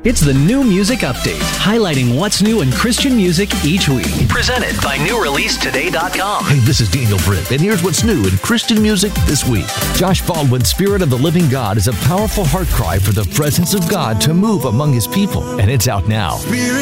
It's the New Music Update, highlighting what's new in Christian music each week. Presented by NewReleaseToday.com. Hey, this is Daniel Britt, and here's what's new in Christian music this week. Josh Baldwin's Spirit of the Living God is a powerful heart cry for the presence of God to move among his people, and it's out now.